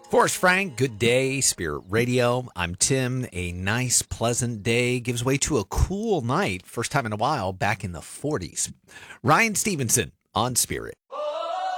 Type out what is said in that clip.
Forrest Frank, good day, Spirit Radio. I'm Tim. A nice, pleasant day gives way to a cool night, first time in a while, back in the 40s. Ryan Stevenson on Spirit.